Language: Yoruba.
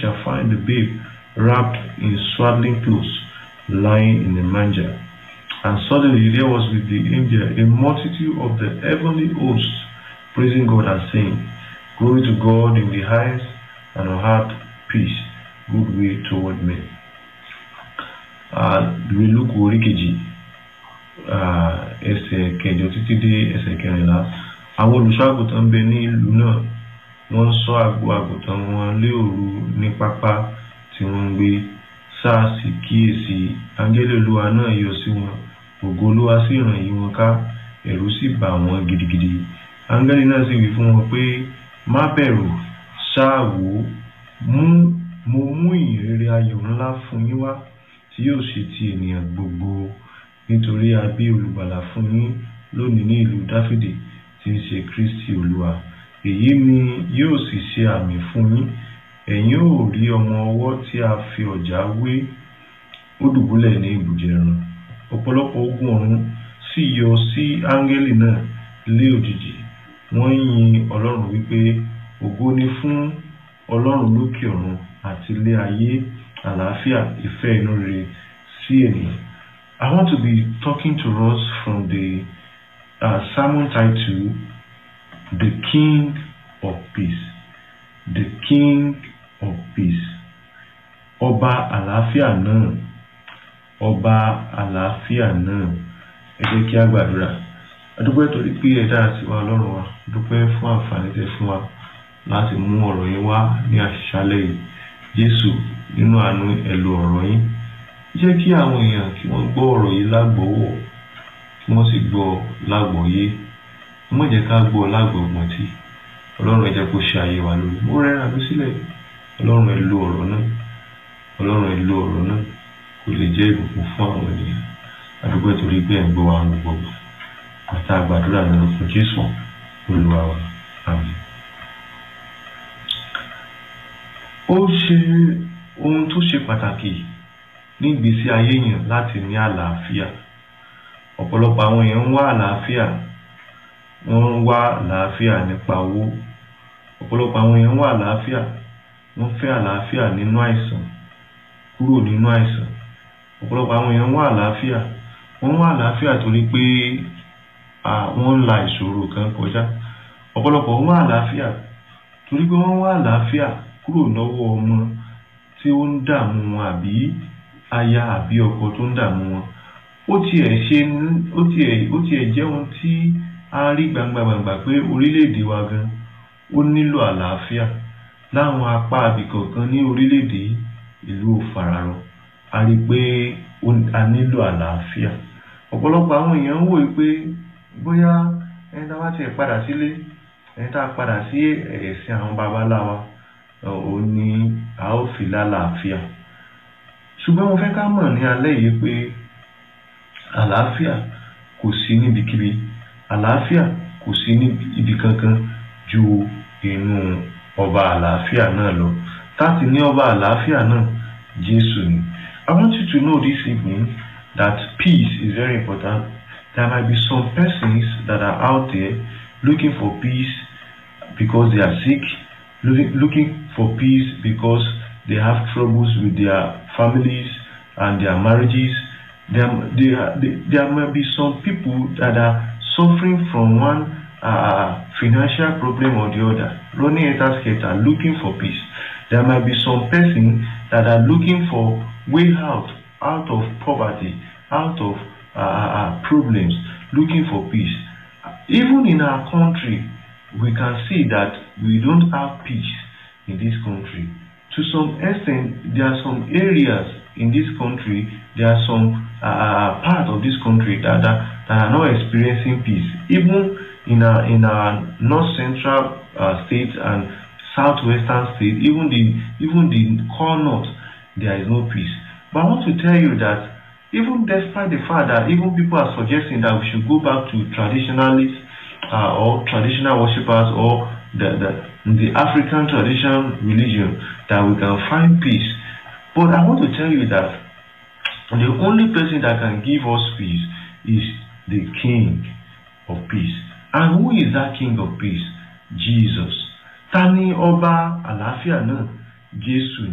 shall find the babe wrapped in swaddling clothes, lying in a manger. And suddenly there was with the angel a multitude of the heavenly hosts, praising God and saying, Glory to God in the highest, and on earth peace, goodwill toward men. We look orí kejì ẹsẹ̀ kẹjọ títí dé ẹsẹ̀ kẹrìnlá. Àwọn olùṣọ́-àgùntàn ń bẹ ní ìlú náà, wọ́n ń ṣọ́ agbo àgùntàn wọn lé òru ní pápá tí wọ́n ń gbé. Sáà sì kíyèsí, áńgẹ́lì Olúwa náà yọ sí wọn, ògo Olúwa sì ràn yí wọn ká, ẹ̀rù sì bà wọ́n gidigidi. Áńgẹ́lì náà sì wí fún wọn pé, má bẹ̀rù, ṣáà wò ó, mo mú ìyìnrere ayọ̀ ńlá fún yín wá, tí yóò ṣe ti ènìyàn gbogbo, nítorí a bí olùgbàlà fún yín lónìí ní ìlú Dáfídì, tí ń ṣe Kristi Olúwa. Èyí ni yóò sì ṣe àmì fún yín, ẹ̀yin ó rí ọmọ ọwọ́ tí a fi ọ̀já wé, ó dùbúlẹ̀ ní ibùjẹ ẹran. Ọ̀pọ̀lọpọ̀ ogun ọ̀run sì yọ sí áńgẹ́lì náà lé òjijì, wọ́n yin Ọlọ́run wípé, ògo ni fún Ọlọ́run lókè ọ̀run, àti ilé ayé àlàáfíà ìfẹ́ inú rere sí ènìyàn. I want to be talking to us from the sermon title, The King of Peace. The King of Peace. Ọba àlàáfíà náà. Ọba àlàáfíà náà. Ẹ jẹ́ kí a gbàdúrà. A dúpẹ́ torí pé ẹ dára sí wa Ọlọ́run wa. A dúpẹ́ fún àǹfààní tẹ́ fún wa láti mú ọ̀rọ̀ yín wá ní àṣálẹ́ yìí. Jésù, nínú àánú ẹ lò ọ̀rọ̀ yín. Jẹ́ kí àwọn èèyàn kí wọ́n gbọ́ ọ̀rọ̀ yìí lágbọ̀ọ́wọ́, kí wọ́n sì gbọ́ lágbọ̀ọ́yé. Má jẹ́ ká gbọ́ lágbọ̀ọ́gbọ̀n tí. Ọlọ́run ẹ jẹ́ kó ṣe ayé wa lórí. Mo rẹ́ra mi sílẹ̀. Ọlọ́run ẹ lò ọ̀rọ̀ náà. Ọlọ́run ẹ lò ọ̀rọ̀ náà kó lè jẹ́ ìbùkún fún àwọn ènìyàn. A dúpẹ́ torí pé ẹ ń gbọ́ wa gbogbo. Àti àgbàdúrà nínú fún Jésù Olúwa wa. Àmín. Ó ṣe ohun tó ṣe pàtàkì ní ìgbésí ayé yẹn láti ní àlàáfíà. Ọ̀pọ̀lọpọ̀ àwọn èèyàn ń wá àlàáfíà, wọ́n ń wá àlàáfíà nípa owó. Ọ̀pọ̀lọpọ̀ àwọn èèyàn ń wá àlàáfíà, wọ́n fẹ́ àlàáfíà nínú àìsàn, kúrò nínú àìsàn. Ọ̀pọ̀lọpọ̀ àwọn èèyàn ń wá àlàáfíà, wọ́n ń wá àlàáfíà torí pé wọ́n ń la ìṣòro kan kọjá. Ọ̀pọ̀lọpọ̀ ń wá àlàáfíà torí pé wọ́n ń wá àlàáfíà kúrò lọ́wọ́ ọmọ tí ó ń dààmú wọn, àbí aya àbí ọkọ tó ń dààmú wọn. Ó tiẹ̀ jẹ́ ohun tí a rí gbangba pé orílẹ̀-èdè wa gan ó nílò àlàáfíà. Láwọn apá abìkọ̀ọ̀kan ní orílẹ̀-èdè ìlú òfararọ, a rí pé a nílò àlàáfíà. Ọ̀pọ̀lọpọ̀ àwọn èèyàn ń wò pé bóyá ẹni tá bá tiẹ̀ padà sílé, ẹni tá padà sí ẹ̀sìn àwọn babaláwa, ó ní a ó fi lálàáfíà. Ṣùgbọ́n mo fẹ́ ká mọ̀ ní alẹ́ yìí pé àlàáfíà kò sí níbikíbi, àlàáfíà kò sí ní ibi kankan ju inú ọba àlàáfíà náà lọ. Láti ní ọba àlàáfíà náà, Jésù ni. I want you to know this evening that peace is very important. There might be some persons that are out there looking for peace because they are sick, looking for peace because they have troubles with their families and their marriages. There might be some people that are suffering from one financial problem or the other, running etasketa, looking for peace. There might be some person that are looking for way out of poverty, out of problems, looking for peace. Even in our country, we can see that we don't have peace in this country. To some extent, there are some areas in this country, there are some part of this country that are not experiencing peace. Even in our north central states and southwestern states, even the core north, there is no peace. But I want to tell you that even despite the fact that even people are suggesting that we should go back to traditionalists or traditional worshippers or the African traditional religion, that we can find peace. But I want to tell you that the only person that can give us peace is the King of Peace. And who is that King of Peace? Jesus. Tani Ọba àlàáfíà náà? Jésù.